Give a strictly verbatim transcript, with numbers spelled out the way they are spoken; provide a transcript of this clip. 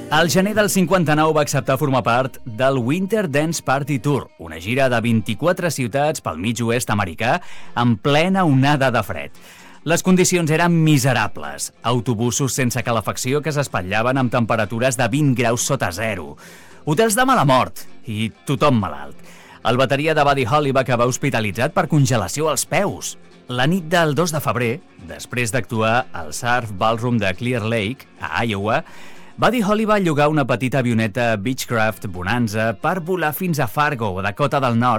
Al gener del cinquanta-nou va acceptar formar part del Winter Dance Party Tour, una gira de vint-i-quatre ciutats pel mig oest americà en plena onada de fred. Les condicions eren miserables, autobusos sense calefacció que s'espatllaven amb temperatures de vint graus sota zero, hotels de mala mort i tothom malalt. El bateria de Buddy Holly va acabar hospitalitzat per congelació als peus. La nit del dos de febrer, després d'actuar al Surf Ballroom de Clear Lake, a Iowa, Buddy Holly va llogar una petita avioneta Beechcraft Bonanza per volar fins a Fargo, Dakota del Nord,